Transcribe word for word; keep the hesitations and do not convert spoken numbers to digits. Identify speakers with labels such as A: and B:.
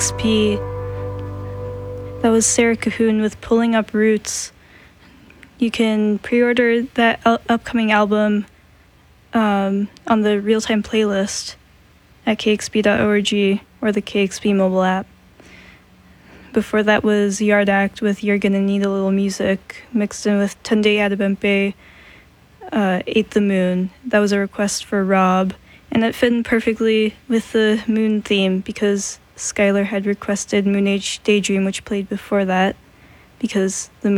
A: X P. That was Sarah Cahoon with Pulling Up Roots. You can pre-order that u- upcoming album um, on the real-time playlist at k x p dot org or the K X P mobile app. Before that was Yard Act with You're Gonna Need a Little Music, mixed in with Tunde Adebempe, uh, Ate the Moon. That was a request for Rob, and it fit in perfectly with the moon theme because Skylar had requested Moon Age Daydream, which played before that, because the moon